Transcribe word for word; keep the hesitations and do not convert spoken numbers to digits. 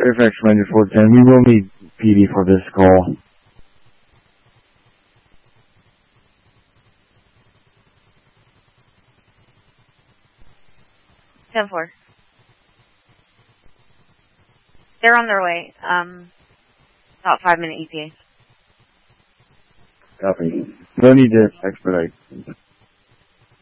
Fairfax Ranger four ten, we will need P D for this call. ten four. They're on their way. Um, about five minute E T A. Copy. No need to expedite.